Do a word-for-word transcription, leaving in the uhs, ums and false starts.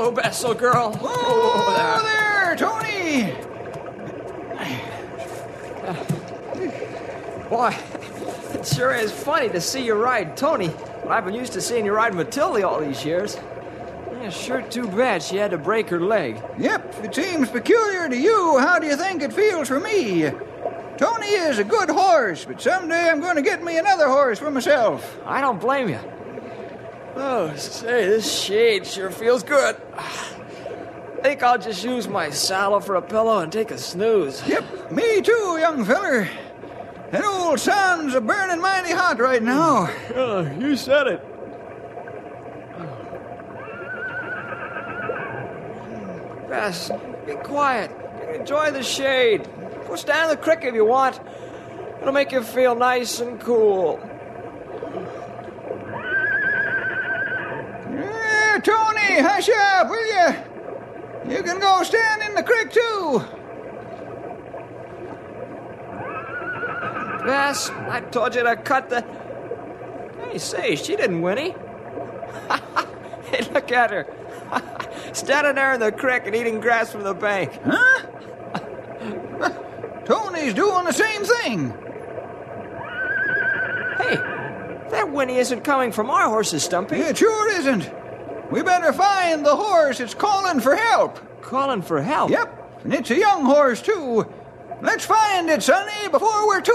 Oh, Bessel girl. Whoa, oh, there, Tony. Boy, it sure is funny to see you ride Tony. But I've been used to seeing you ride Matilda all these years. Yeah, sure too bad she had to break her leg. Yep, if it seems peculiar to you, how do you think it feels for me? Tony is a good horse, but someday I'm going to get me another horse for myself. I don't blame you. Oh, say, this shade sure feels good. I think I'll just use my saddle for a pillow and take a snooze. Yep, me too, young feller. That old sun's a burning mighty hot right now. Oh, you said it. Bess, be quiet. Enjoy the shade. Go stand in the creek if you want. It'll make you feel nice and cool. Yeah, Tony, hush up, will you? You can go stand in the creek, too. Bess, I told you to cut the... Hey, say, she didn't whinny. Hey, look at her. Standing there in the creek and eating grass from the bank. Huh? Tony's doing the same thing. Hey, that whinny isn't coming from our horses, Stumpy. It sure isn't. We better find the horse that's calling for help. Calling for help? Yep, and it's a young horse, too. Let's find it, Sonny, before we're too